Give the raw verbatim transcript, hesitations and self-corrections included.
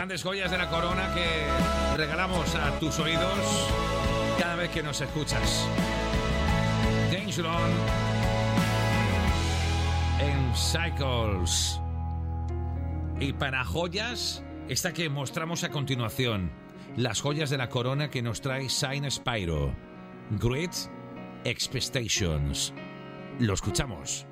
grandes joyas de la corona que regalamos a tus oídos cada vez que nos escuchas. Dangeron en Cycles. Y para joyas, esta que mostramos a continuación, las joyas de la corona que nos trae Saint Spyro, Great Expectations. Lo escuchamos.